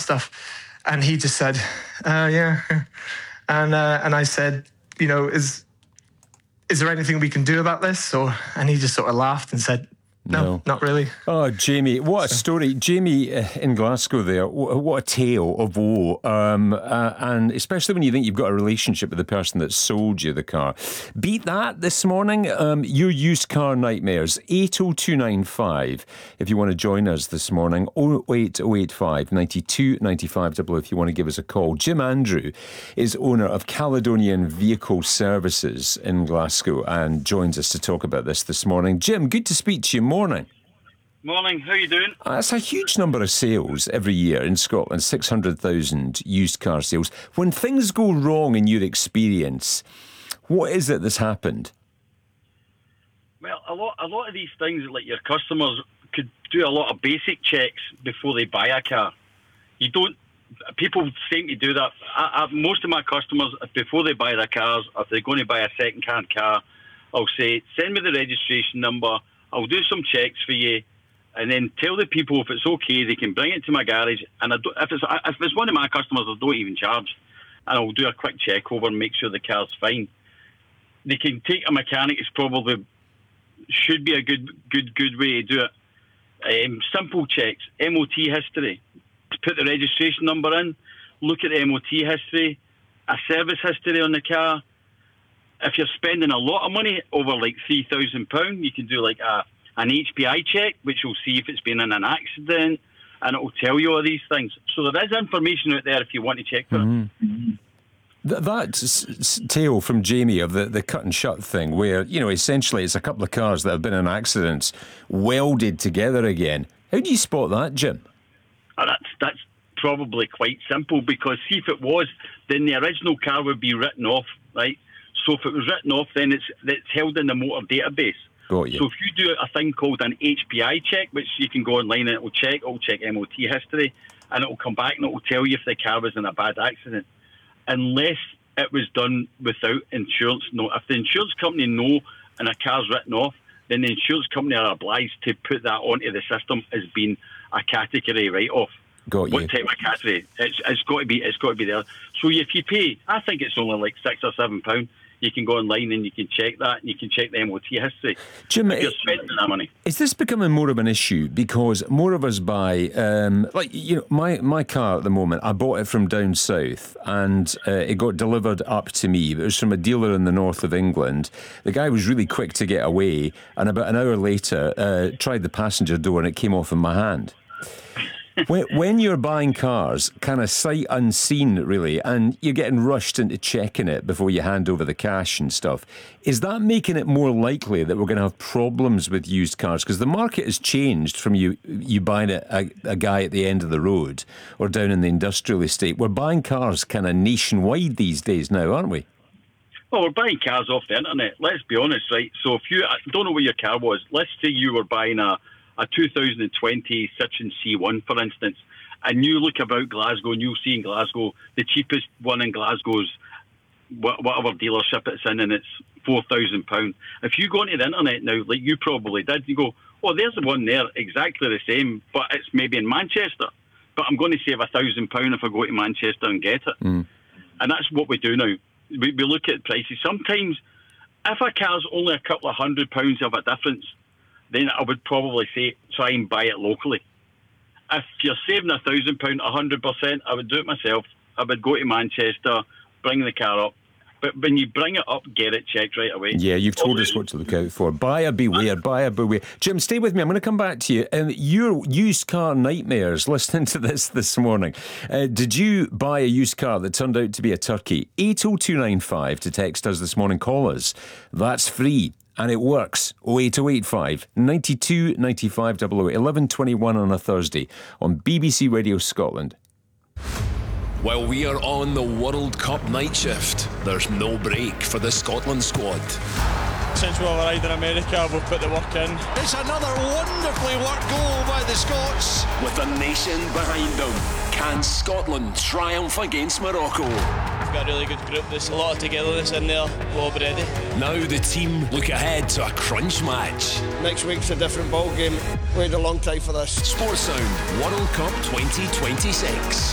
that stuff. And he just said, yeah. And I said, is there anything we can do about this? And he just sort of laughed and said, no, not really. Oh, Jamie, what a story. Jamie in Glasgow there, what a tale of woe. And especially when you think you've got a relationship with the person that sold you the car. Beat that this morning. Your used car nightmares. 80295 if you want to join us this morning. 08085 92 95 00 if you want to give us a call. Jim Andrew is owner of Caledonian Vehicle Services in Glasgow and joins us to talk about this morning. Jim, good to speak to you. Morning. Morning, how are you doing? That's a huge number of sales every year in Scotland, 600,000 used car sales. When things go wrong in your experience, what is it that's happened? Well, a lot of these things, like your customers could do a lot of basic checks before they buy a car. People seem to do that. Most of my customers, before they buy their cars, if they're going to buy a second-hand car, I'll say, send me the registration number, I'll do some checks for you, and then tell the people if it's okay, they can bring it to my garage. And if it's one of my customers, I don't even charge. And I'll do a quick check over and make sure the car's fine. They can take a mechanic. It's probably should be a good way to do it. Simple checks, MOT history. Put the registration number in. Look at the MOT history, a service history on the car. If you're spending a lot of money, over like £3,000, you can do like an HPI check, which will see if it's been in an accident, and it will tell you all these things. So there is information out there if you want to check for it. Mm-hmm. That tale from Jamie of the cut and shut thing, where, essentially it's a couple of cars that have been in accidents welded together again. How do you spot that, Jim? That's probably quite simple, because see, if it was, then the original car would be written off, right? So if it was written off, then it's held in the motor database. Got you. So if you do a thing called an HPI check, which you can go online and it'll check MOT history, and it'll come back and it'll tell you if the car was in a bad accident. Unless it was done without insurance. No, if the insurance company know and a car's written off, then the insurance company are obliged to put that onto the system as being a category write-off. Got you. What type of category? It's got to be there. So if you pay, I think it's only like £6 or £7. You can go online and you can check that, and you can check the MOT history. Jim, if you're spending that money. Is this becoming more of an issue? Because more of us buy, my car at the moment, I bought it from down south, and it got delivered up to me. It was from a dealer in the north of England. The guy was really quick to get away, and about an hour later, tried the passenger door, and it came off in my hand. When you're buying cars, kind of sight unseen, really, and you're getting rushed into checking it before you hand over the cash and stuff, is that making it more likely that we're going to have problems with used cars? Because the market has changed from you buying a guy at the end of the road or down in the industrial estate. We're buying cars kind of nationwide these days now, aren't we? Well, we're buying cars off the internet. Let's be honest, right? So if I don't know what your car was, let's say you were buying a 2020 Citroen C1, for instance, and you look about Glasgow and you'll see in Glasgow the cheapest one in Glasgow's whatever dealership it's in, and it's £4,000. If you go onto the internet now, like you probably did, you go, oh, there's the one there, exactly the same, but it's maybe in Manchester. But I'm going to save £1,000 if I go to Manchester and get it. And that's what we do now. We look at prices. Sometimes, if a car's only a couple of £100 of a difference, then I would probably say try and buy it locally. If you're saving £1,000, 100%, I would do it myself. I would go to Manchester, bring the car up. But when you bring it up, get it checked right away. Yeah, you've told us what to look out for. Buyer beware, buyer beware. Jim, stay with me. I'm going to come back to you. Your used car nightmares, listening to this morning. Did you buy a used car that turned out to be a turkey? 80295 to text us this morning. Call us. That's free. And it works. 08085 92 95 00, 11:21 on a Thursday on BBC Radio Scotland. While we are on the World Cup night shift, there's no break for the Scotland squad. Since we arrived in America, we've put the work in. It's another wonderfully worked goal by the Scots. With a nation behind them, can Scotland triumph against Morocco? We've got a really good group. There's a lot of togetherness in there. We'll be ready. Now the team look ahead to a crunch match. Next week's a different ball game. Waited a long time for this. Sports Sound World Cup 2026.